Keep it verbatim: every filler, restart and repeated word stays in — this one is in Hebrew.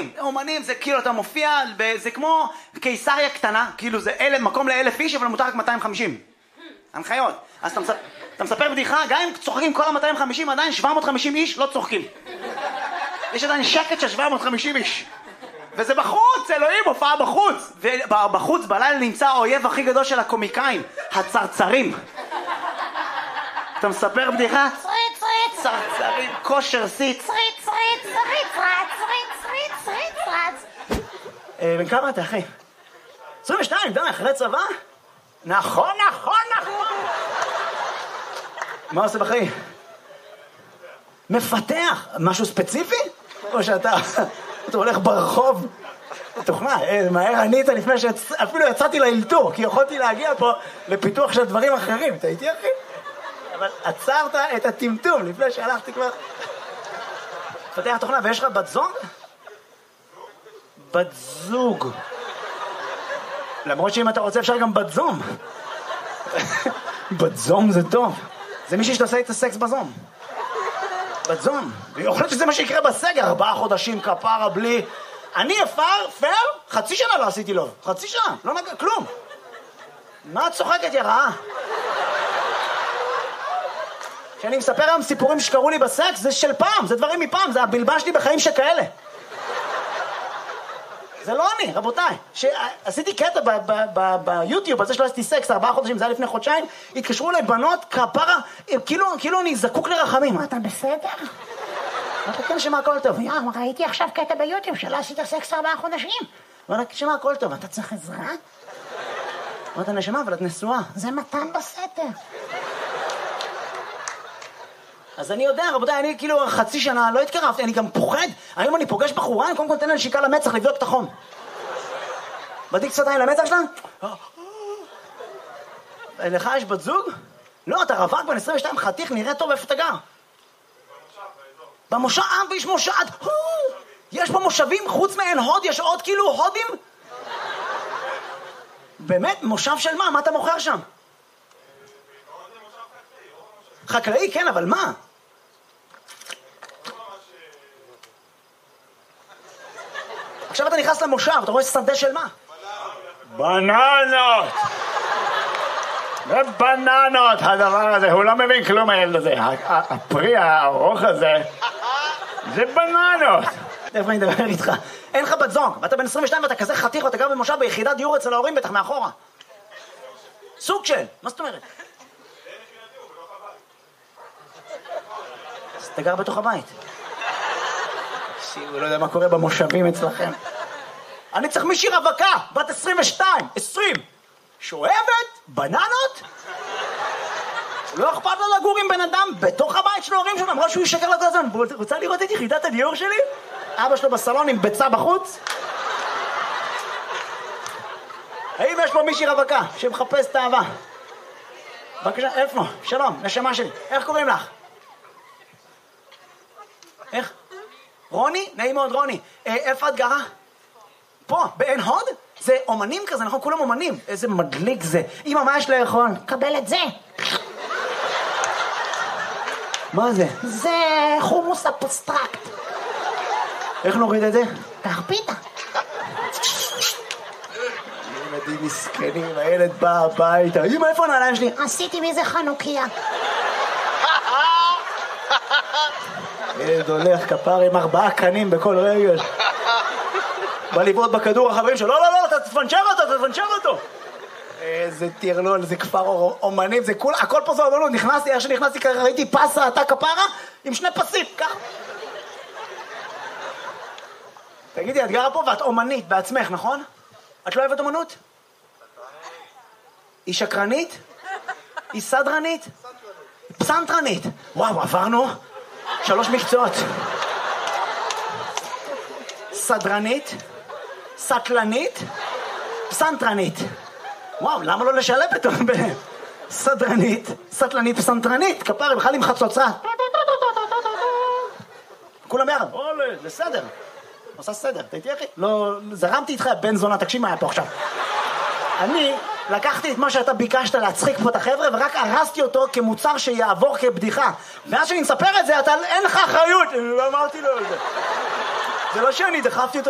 אומנים. אומנים זה כאילו אתה מופיע, זה כמו קיסריה קטנה, כאילו זה אל, מקום לאלף איש, אבל מותר רק מאתיים וחמישים. הנחיות. אז אתה, מספר, אתה מספר בדיחה, גם אם צוחקים כל ה-מאתיים וחמישים, עדיין שבע מאות וחמישים איש לא צוחקים. יש עדיין שקט של שבע מאות וחמישים איש. וזה בחוץ, אלוהים, הופעה בחוץ. ובחוץ בלילה נמצא האויב הכי גדול של הקומיקאים, הצרצרים. אתה מספר בדיחה? צריט, צריט, צרצרים, כושר סיץ. צריט, צריט, צריט, צריט, צריט, צריט, צריט. בן כמה אתה, אחי? עשרים ושתיים, די, אחרי צבא? נכון, נכון, נכון. מה עושה בחיים? מפתח. משהו ספציפי? או שאתה אתה הולך ברחוב? תוכנה, מהר ענית לפני שאפילו יצאתי לאלתור, כי יכולתי להגיע פה לפיתוח של דברים אחרים. אתה איתי, אחי? אבל עצרת את הטמטום לפני שהלכתי כבר. מפתח תוכנה, ויש לך בת זוג? בת זוג. למרות שאם אתה רוצה אפשר גם בת זום. בת זום זה טוב. זה מישהי שתעשה את הסקס בזום. בת זום. ויכול להיות שזה מה שיקרה בסגר. ארבעה חודשים כפרה בלי... אני אפר, פר, חצי שנה לא עשיתי לו. חצי שנה, לא נגע, כלום. מה את צוחקת, יא רעה? כשאני מספר היום סיפורים שקרו לי בסקס, זה של פעם, זה דברים מפעם, זה הבלבן שלי בחיים שכאלה. זה לא אני, רבותיי. שעשיתי קטע ביוטיוב, על זה שלא עשיתי סקס, ארבעה חודשים, זה היה לפני חודשיים, התקשרו אליי בנות, כפרה, כאילו אני זקוק לרחמים. אתה בסדר? אתה כן שמה הכל טוב. יא, ראיתי עכשיו קטע ביוטיוב שלא עשית סקס ארבעה חודשים. ואתה שמה הכל טוב, אתה צריך עזרה? ואתה נשמה, אבל את נשואה. זה מתן בסתר. אז אני יודע, רבותיי, אני כאילו חצי שנה לא התקרבתי, אני גם פוחד. היום אני פוגש בחורה, אני קודם כל נותן לה נשיקה למצח לבדוק את החום. בדיק קצת עין למצח שלה? לך יש בת זוג? לא, אתה רווק בן עשרים ושתיים, חתיך, נראה טוב, איפה אתה גר? במושב, עם ויש מושב. יש פה מושבים, חוץ מעין הוד, יש עוד כאילו הודים? באמת, מושב של מה? מה אתה מוכר שם? חקלאי, כן, אבל מה? עכשיו אתה נכנס למושב, אתה רואה סנדה של מה? בננות! זה בננות, הדבר הזה, הוא לא מבין כלום הילד הזה. הפרי הארוך הזה, זה בננות. איפה אני מדבר איתך? אין לך בת זוג, ואתה בן עשרים ושתיים ואתה כזה חתיך ואתה גר במושב ביחידת דיור אצל ההורים בטח מאחורה. סוג של, מה זאת אומרת? אז אתה גר בתוך הבית. הוא לא יודע מה קורה במושבים אצלכם. אני צריך מישהי רווקה, בת עשרים ושתיים, עשרים, שואבת בננות? לא אכפת לו לגור עם בן אדם בתוך הבית של ההורים שלו, אמרה שהוא ישקר לו כל הזמן. רוצה לראות את יחידת הדיור שלי? אבא שלו בסלון עם ביצה בחוץ? האם יש פה מישהי רווקה שמחפש את האהבה? בבקשה, איפה? שלום, נשמה שלי. איך קוראים לך? איך? רוני? נעים מאוד, רוני. איפה את גרה? פה, בעין הוד? זה אומנים כזה, נכון? כולם אומנים. איזה מדליק זה. אמא, מה יש לאכול? קבל את זה. מה זה? זה חומוס אבסטרקט. איך נוריד את זה? קח פיתה. ילדים מסכנים, הילד בא הביתה. אמא, איפה הנעליים שלי? עשיתי מזה חנוכיה. ילד הולך כפר עם ארבעה קנים בכל רגל. בא לבעוט בכדור החברים שלו, לא, לא, לא, אתה תפנצ'ר אותו, אתה תפנצ'ר אותו. איזה טרלול, זה כפר אומנים, זה כול, הכל פה זה אומנות. נכנסתי, איך שנכנסתי, ראיתי פסה, אתה כפרה, עם שני פסים, כך. תגידי, את גרה פה ואת אומנית בעצמך, נכון? את לא אוהבת אומנות? היא שקרנית? היא סדרנית? פסנתרנית. וואו, עברנו שלוש מקצועות. סדרנית, סטלנית, פסנתרנית. וואו, למה לא לשלב פתאום ביניהם? סדרנית, סטלנית, פסנתרנית. כפרה, בכלל עם חצוצרה. כולם ביחד. אולה, זה סדר. עושה סדר, אתה איתי אחי? לא, זרמתי איתך, בן זונה, תקשיב מה היה פה עכשיו. אני לקחתי את מה שאתה ביקשת להצחיק פה את החבר'ה, ורק הרסתי אותו כמוצר שיעבור כבדיחה. ואז שאני מספר את זה, אתה אין לך אחריות. לא אמרתי לו את זה. זה לא שאני דחפתי אותו